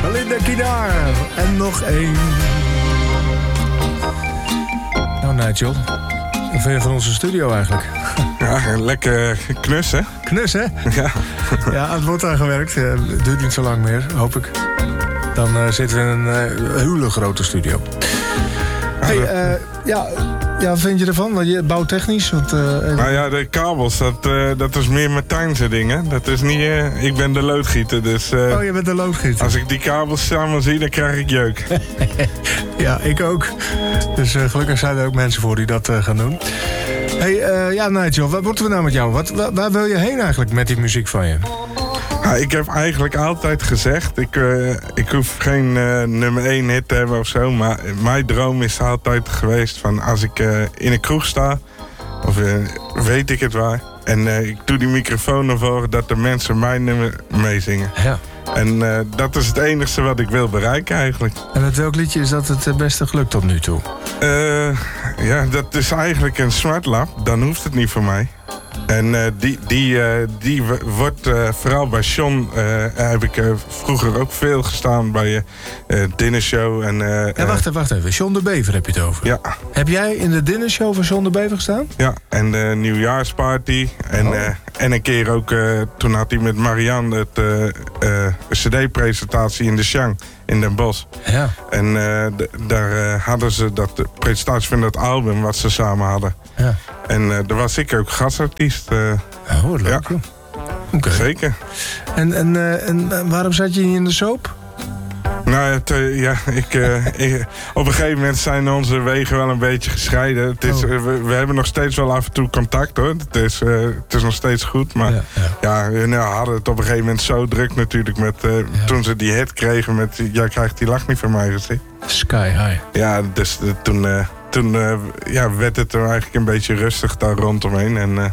Linda Kinaar. En nog één. Nou, Nigel. Wat vind je van onze studio eigenlijk? Ja, lekker knus, hè? Knus, hè? Ja. Ja, het wordt aan gewerkt. Het duurt niet zo lang meer, hoop ik. Dan zitten we in een hele grote studio. Hey, wat vind je ervan? Want je bouwtechnisch? Nou ja, de kabels, dat is meer Martijnse dingen. Dat is niet... ik ben de loodgieter, dus... oh, je bent de loodgieter. Als ik die kabels samen zie, dan krijg ik jeuk. Ja, ik ook. Dus gelukkig zijn er ook mensen voor die dat gaan doen. Hey, Nigel, wat moeten we nou met jou? Waar wil je heen eigenlijk met die muziek van je? Ja, ik heb eigenlijk altijd gezegd, ik hoef geen nummer 1 hit te hebben of zo, maar mijn droom is altijd geweest van als ik in een kroeg sta, of weet ik het waar, en ik doe die microfoon ervoor dat de mensen mijn nummer meezingen. Ja. En dat is het enige wat ik wil bereiken eigenlijk. En met welk liedje is dat het beste gelukt tot nu toe? Ja, dat is eigenlijk een smartlap, dan hoeft het niet voor mij. En die wordt vooral bij John, heb ik vroeger ook veel gestaan bij dinnershow. Wacht even. John de Bever heb je het over? Ja. Heb jij in de dinnershow van John de Bever gestaan? Ja, en de nieuwjaarsparty. En een keer ook, toen had hij met Marianne een cd-presentatie in de Chang in Den Bosch. Ja. En daar hadden ze de presentatie van dat album wat ze samen hadden. Ja. En daar was ik ook gastartiest. Leuk, ja. Okay. Zeker. En waarom zat je niet in de soap? Nou, op een gegeven moment zijn onze wegen wel een beetje gescheiden. We hebben nog steeds wel af en toe contact, hoor. Het is nog steeds goed, maar we hadden het op een gegeven moment zo druk natuurlijk met toen ze die hit kregen met jij krijgt die lach niet van mij gezien. Sky High. Ja, dus toen werd het er eigenlijk een beetje rustig daar rondomheen. En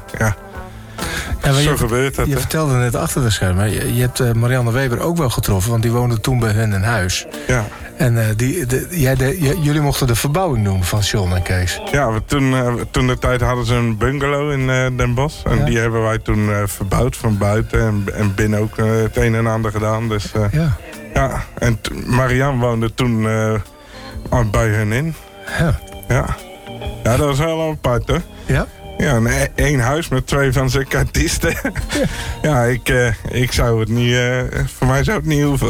zo gebeurt het. Je vertelde net achter de schermen. Je hebt Marianne Weber ook wel getroffen, want die woonde toen bij hen in huis. Ja. En jullie mochten de verbouwing doen van John en Kees. Ja, toen de tijd hadden ze een bungalow in Den Bosch. En die hebben wij toen verbouwd van buiten en binnen ook het een en ander gedaan. Dus, ja. En Marianne woonde toen bij hen in. Ja, dat was wel apart, hoor. Ja? Ja, één huis met 2 van zulke artiesten. Ja, ik zou het niet... voor mij zou het niet hoeven.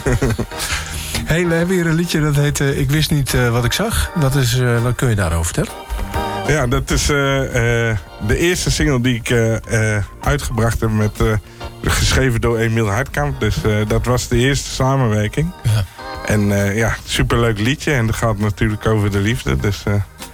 Hey, we hebben hier een liedje dat heet Ik wist niet wat ik zag. Wat kun je daarover vertellen? Ja, dat is de eerste single die ik uitgebracht heb geschreven door Emiel Hartkamp. Dus dat was de eerste samenwerking. Ja. En superleuk liedje. En dat gaat natuurlijk over de liefde. Dus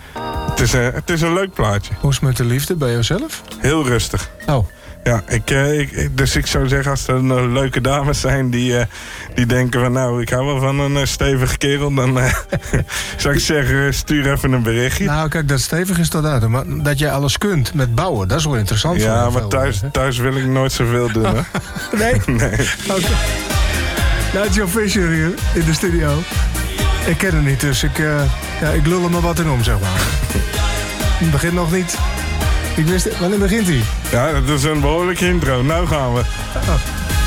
het is een leuk plaatje. Hoe is het met de liefde bij jouzelf? Heel rustig. Oh. Ja, dus ik zou zeggen, als er leuke dames zijn die denken van nou, ik hou wel van een stevige kerel, dan zou ik zeggen, stuur even een berichtje. Nou, kijk, dat stevig is tot uit. Maar dat jij alles kunt met bouwen, dat is wel interessant. Ja, maar thuis wil ik nooit zoveel doen, hoor. Nee? Nee. Okay. Nigel Fisher hier in de studio. Ik ken hem niet, dus ik lul er maar wat in om, zeg maar. Het begint nog niet. Wanneer begint hij? Ja, dat is een behoorlijke intro. Nou gaan we. Oh.